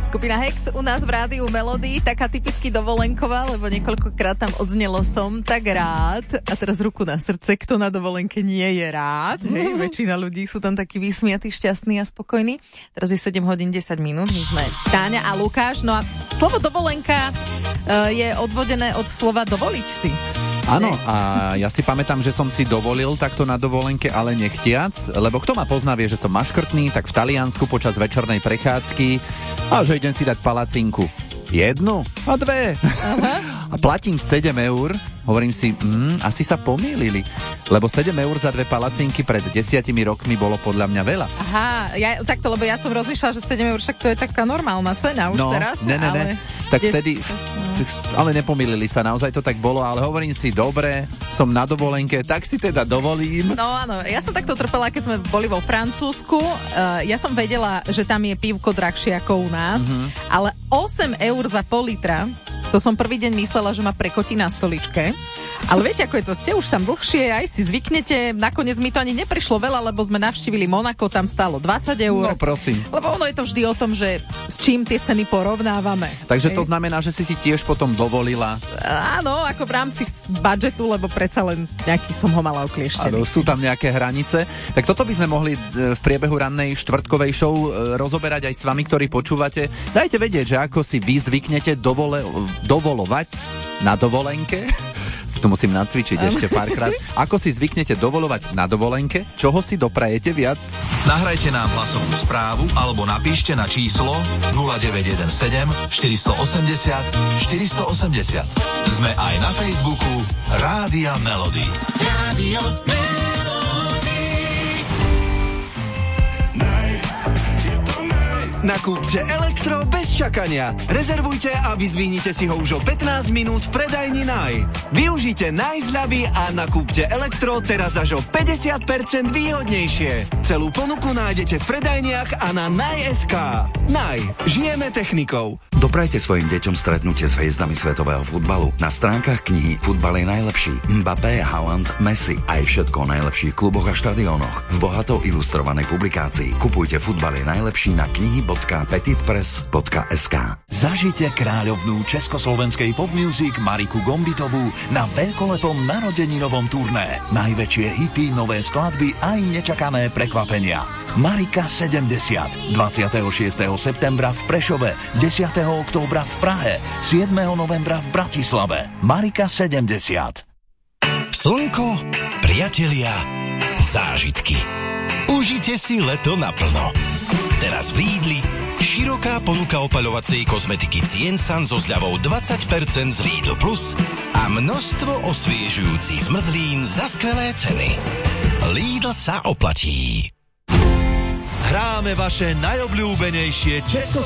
Skupina Hex u nás v rádiu Melody, taká typicky dovolenková, lebo niekoľkokrát tam odznelo Som tak rád. A teraz ruku na srdce, kto na dovolenke nie je rád. Hej, väčšina ľudí sú tam takí vysmiatí, šťastní a spokojní. Teraz je 7 hodín 10 minút, my sme Táňa a Lukáš. No a slovo dovolenka je odvodené od slova dovoliť si. Áno, a ja si pamätám, že som si dovolil takto na dovolenke, ale nechtiac, lebo kto ma pozná, vie, že som maškrtný, tak v Taliansku počas večernej prechádzky a že idem si dať palacinku. 1 a 2. Aha. A platím 7 eur. Hovorím si, asi sa pomýlili, lebo 7 eur za 2 palacinky pred 10 rokmi bolo podľa mňa veľa. Aha, takto, lebo ja som rozmýšľala, že 7 eur, však to je taká normálna cena už teraz. Ne. Tak vtedy, ale nepomýlili sa, naozaj to tak bolo, ale hovorím si, dobre, som na dovolenke, tak si teda dovolím. No áno, ja som takto trpela, keď sme boli vo Francúzsku. Ja som vedela, že tam je pivko drahšie ako u nás, ale 8 eur za pol litra, to som prvý deň myslela, že ma prekotí na stoličke. Ale viete, ako je to, ste už tam dlhšie, aj si zvyknete. Nakoniec mi to ani neprišlo veľa, lebo sme navštívili Monako, tam stálo 20 eur. No prosím. Lebo ono je to vždy o tom, že s čím tie ceny porovnávame. Takže to znamená, že si tiež potom dovolila. Áno, ako v rámci budžetu, lebo predsa len nejaký som ho mala oklieštený. Áno, sú tam nejaké hranice. Tak toto by sme mohli v priebehu rannej štvrtkovej show rozoberať aj s vami, ktorí počúvate. Dajte vedieť, že ako si vy zvyknete dovolovať na dovolenke. Si to musím nacvičiť ešte párkrát. Ako si zvyknete dovolovať na dovolenke? Čoho si doprajete viac? Nahrajte nám hlasovú správu alebo napíšte na číslo 0917 480 480. Sme aj na Facebooku Rádia Melody. Rádio Melody. Nakúpte elektro bez čakania. Rezervujte a vyzvínite si ho už o 15 minút v predajni Naj. Využite Naj zľavy a nakúpte elektro teraz až o 50% výhodnejšie. Celú ponuku nájdete v predajniach a na Naj.sk. Naj. Žijeme technikou. Doprajte svojim deťom stretnutie s hviezdami svetového futbalu. Na stránkach knihy Futbal je najlepší. Mbappé, Haaland, Messi. Aj všetko o najlepších kluboch a štadiónoch. V bohato ilustrovanej publikácii. Kupujte Futbal je najlepší na knihy.petitpress.sk. Zažite kráľovnú československej popmusic Mariku Gombitovú na veľkolepom narodeninovom turné. Najväčšie hity, nové skladby aj nečakané prekvapenia. Marika 70. 26. septembra v Prešove, 10. októbra v Prahe, 7. novembra v Bratislave. Marika 70. Slnko, priatelia, zážitky. Užite si leto naplno. Teraz v Lidli široká ponuka opaľovacej kozmetiky Ciensan so zľavou 20% z Lidl Plus a množstvo osviežujúcich zmrzlín za skvelé ceny. Lidl sa oplatí. Hráme vaše najobľúbenejšie československé